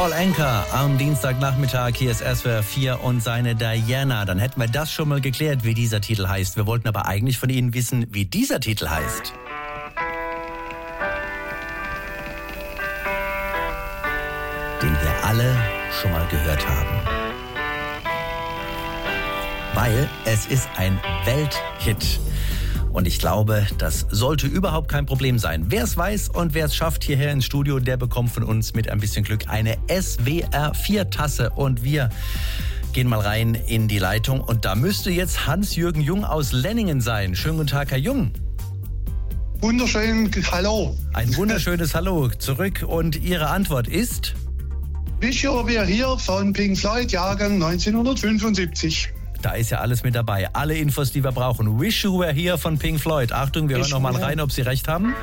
Paul Anka am Dienstagnachmittag. Hier ist SWR 4 und seine Diana. Dann hätten wir das schon mal geklärt, wie dieser Titel heißt. Wir wollten aber eigentlich von Ihnen wissen, wie dieser Titel heißt. Den wir alle schon mal gehört haben. Weil es ist ein Welthit. Und ich glaube, das sollte überhaupt kein Problem sein. Wer es weiß und wer es schafft hierher ins Studio, der bekommt von uns mit ein bisschen Glück eine SWR 4 Tasse. Und wir gehen mal rein in die Leitung. Und da müsste jetzt Hans-Jürgen Jung aus Lenningen sein. Schönen guten Tag, Herr Jung. Wunderschön, hallo. Ein wunderschönes Hallo zurück. Und Ihre Antwort ist? Wish You Were Here von Pink Floyd, Jahrgang 1975. Da ist ja alles mit dabei. Alle Infos, die wir brauchen. Wish You Were Here von Pink Floyd. Achtung, wir hören noch mal rein, ob Sie recht haben.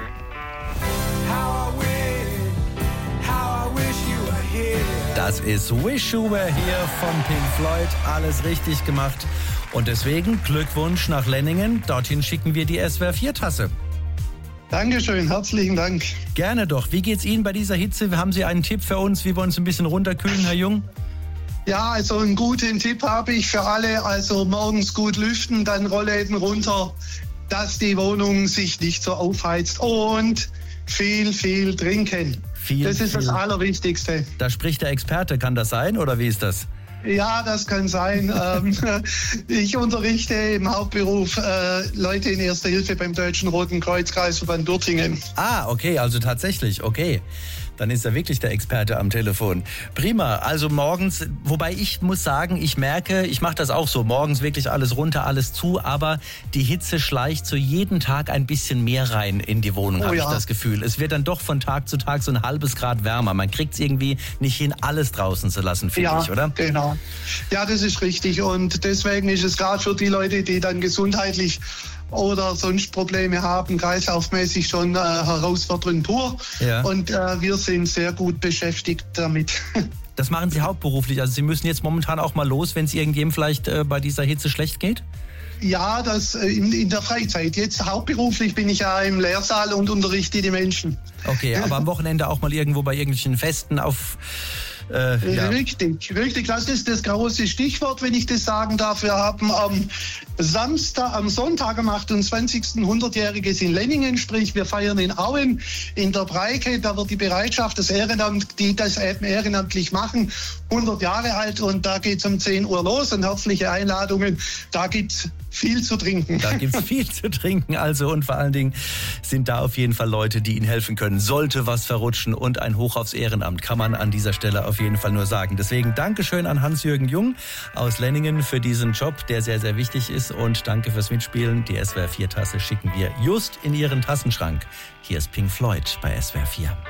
Das ist Wish You Were Here von Pink Floyd. Alles richtig gemacht. Und deswegen Glückwunsch nach Lenningen. Dorthin schicken wir die SWR 4 Tasse. Dankeschön, herzlichen Dank. Gerne doch. Wie geht's Ihnen bei dieser Hitze? Haben Sie einen Tipp für uns, wie wir uns ein bisschen runterkühlen, Herr Jung? Ja, also einen guten Tipp habe ich für alle. Also morgens gut lüften, dann Rollläden runter, dass die Wohnung sich nicht so aufheizt. Und viel trinken. Das ist das Allerwichtigste. Da spricht der Experte. Kann das sein oder wie ist das? Ja, das kann sein. Ich unterrichte im Hauptberuf Leute in Erster Hilfe beim Deutschen Roten Kreuz, Kreisverband Dürtingen. Ah, okay, also tatsächlich, okay. Dann ist er wirklich der Experte am Telefon. Prima, also morgens, wobei ich muss sagen, ich merke, ich mache das auch so, morgens wirklich alles runter, alles zu, aber die Hitze schleicht so jeden Tag ein bisschen mehr rein in die Wohnung, habe ich das Gefühl. Es wird dann doch von Tag zu Tag so ein halbes Grad wärmer. Man kriegt es irgendwie nicht hin, alles draußen zu lassen, finde ich, oder? Genau. Ja, das ist richtig und deswegen ist es gerade für die Leute, die dann gesundheitlich oder sonst Probleme haben, kreislaufmäßig schon herausfordernd pur. Ja. Und wir sind sehr gut beschäftigt damit. Das machen Sie hauptberuflich? Also Sie müssen jetzt momentan auch mal los, wenn es irgendjemandem vielleicht bei dieser Hitze schlecht geht? Ja, das in der Freizeit. Jetzt hauptberuflich bin ich ja im Lehrsaal und unterrichte die Menschen. Okay, aber am Wochenende auch mal irgendwo bei irgendwelchen Festen auf... Richtig. Das ist das große Stichwort, wenn ich das sagen darf. Wir haben am Sonntag am 28. 100-jähriges in Lenningen, sprich wir feiern in Auen in der Breike. Da wird die Bereitschaft, das Ehrenamt, die das eben ehrenamtlich machen, 100 Jahre alt und da geht's um 10 Uhr los und herzliche Einladungen. Da gibt's viel zu trinken. Da gibt's viel zu trinken, also und vor allen Dingen sind da auf jeden Fall Leute, die Ihnen helfen können. Sollte was verrutschen und ein Hoch aufs Ehrenamt, kann man an dieser Stelle auf jeden Fall nur sagen. Deswegen Dankeschön an Hans-Jürgen Jung aus Lenningen für diesen Job, der sehr, sehr wichtig ist und danke fürs Mitspielen. Die SWR 4 Tasse schicken wir just in Ihren Tassenschrank. Hier ist Pink Floyd bei SWR 4.